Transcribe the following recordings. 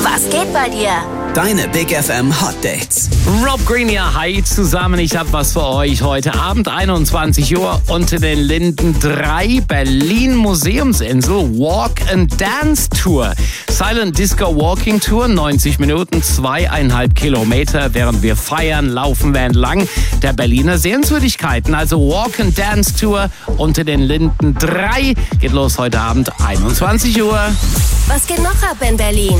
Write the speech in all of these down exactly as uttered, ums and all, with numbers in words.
Was geht bei dir? Deine Big F M Hot Dates. Rob Green, ja, hi zusammen. Ich habe was für euch heute Abend, einundzwanzig Uhr, unter den Linden drei, Berlin Museumsinsel, Walk and Dance Tour. Silent Disco Walking Tour, neunzig Minuten, zweieinhalb Kilometer, während wir feiern, laufen wir entlang der Berliner Sehenswürdigkeiten. Also Walk and Dance Tour unter den Linden drei. Geht los heute Abend, einundzwanzig Uhr. Was geht noch ab in Berlin?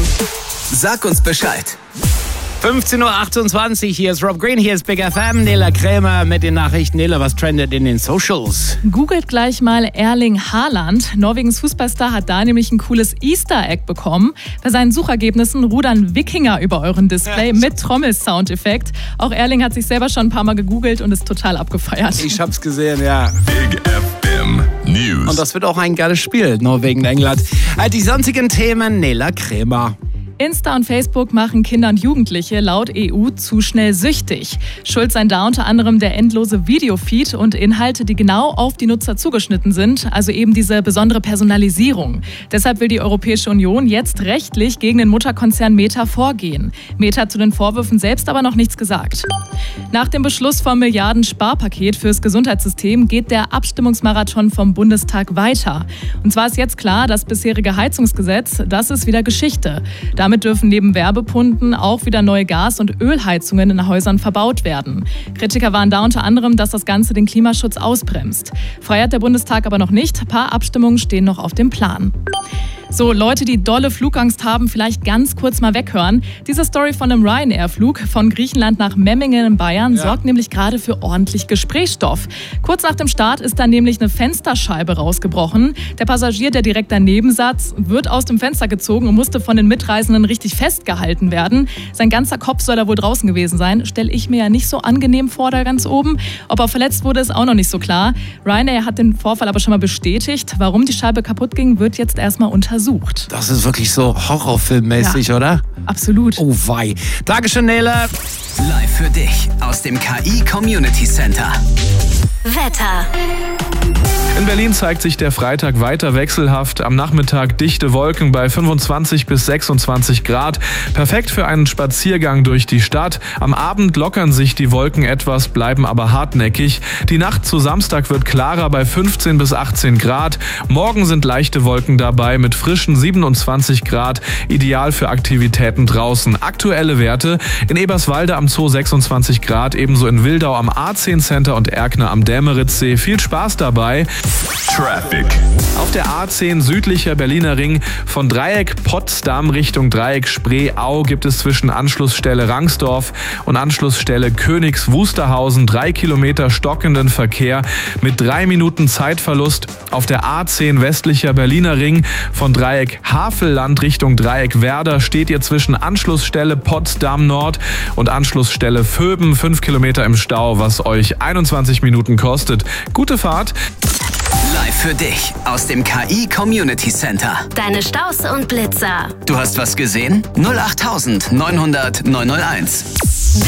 Sag uns Bescheid. fünfzehn Uhr achtundzwanzig, hier ist Rob Green, hier ist Big F M. Nela Krämer mit den Nachrichten. Nela, was trendet in den Socials? Googelt gleich mal Erling Haaland. Norwegens Fußballstar hat da nämlich ein cooles Easter Egg bekommen. Bei seinen Suchergebnissen rudern Wikinger über euren Display ja, mit Trommel-Soundeffekt. Auch Erling hat sich selber schon ein paar Mal gegoogelt und ist total abgefeiert. Ich hab's gesehen, ja. Big F M News. Und das wird auch ein geiles Spiel, Norwegen, England. Die sonstigen Themen, Nela Krämer. Insta und Facebook machen Kinder und Jugendliche laut E U zu schnell süchtig. Schuld seien da unter anderem der endlose Videofeed und Inhalte, die genau auf die Nutzer zugeschnitten sind, also eben diese besondere Personalisierung. Deshalb will die Europäische Union jetzt rechtlich gegen den Mutterkonzern Meta vorgehen. Meta hat zu den Vorwürfen selbst aber noch nichts gesagt. Nach dem Beschluss vom Milliarden-Sparpaket fürs Gesundheitssystem geht der Abstimmungsmarathon vom Bundestag weiter. Und zwar ist jetzt klar, das bisherige Heizungsgesetz, das ist wieder Geschichte. Damit dürfen neben Wärmepumpen auch wieder neue Gas- und Ölheizungen in Häusern verbaut werden. Kritiker waren da unter anderem, dass das Ganze den Klimaschutz ausbremst. Frei hat der Bundestag aber noch nicht. Ein paar Abstimmungen stehen noch auf dem Plan. So, Leute, die dolle Flugangst haben, vielleicht ganz kurz mal weghören. Diese Story von einem Ryanair-Flug von Griechenland nach Memmingen in Bayern ja. sorgt nämlich gerade für ordentlich Gesprächsstoff. Kurz nach dem Start ist dann nämlich eine Fensterscheibe rausgebrochen. Der Passagier, der direkt daneben saß, wird aus dem Fenster gezogen und musste von den Mitreisenden richtig festgehalten werden. Sein ganzer Kopf soll da wohl draußen gewesen sein. Stelle ich mir ja nicht so angenehm vor, da ganz oben. Ob er verletzt wurde, ist auch noch nicht so klar. Ryanair hat den Vorfall aber schon mal bestätigt. Warum die Scheibe kaputt ging, wird jetzt erstmal untersucht. Das ist wirklich so Horrorfilmmäßig, ja, oder? Absolut. Oh wei. Dankeschön, Nela. Live für dich aus dem K I Community Center. Wetter. In Berlin zeigt sich der Freitag weiter wechselhaft. Am Nachmittag dichte Wolken bei fünfundzwanzig bis sechsundzwanzig Grad. Perfekt für einen Spaziergang durch die Stadt. Am Abend lockern sich die Wolken etwas, bleiben aber hartnäckig. Die Nacht zu Samstag wird klarer bei fünfzehn bis achtzehn Grad. Morgen sind leichte Wolken dabei mit frischen siebenundzwanzig Grad. Ideal für Aktivitäten draußen. Aktuelle Werte: in Eberswalde am Zoo sechsundzwanzig Grad, ebenso in Wildau am A zehn Center und Erkner am Dämeritzsee. Viel Spaß dabei. Traffic. Auf der A zehn südlicher Berliner Ring von Dreieck Potsdam Richtung Dreieck Spreeau gibt es zwischen Anschlussstelle Rangsdorf und Anschlussstelle Königs Wusterhausen drei Kilometer stockenden Verkehr mit drei Minuten Zeitverlust. Auf der A zehn westlicher Berliner Ring von Dreieck Havelland Richtung Dreieck Werder steht ihr zwischen Anschlussstelle Potsdam Nord und Anschlussstelle Vöben fünf Kilometer im Stau, was euch einundzwanzig Minuten kostet. Gute Fahrt. Live für dich aus dem K I Community Center. Deine Staus und Blitzer. Du hast was gesehen? null acht neunhundert neunhunderт neunhunderteins.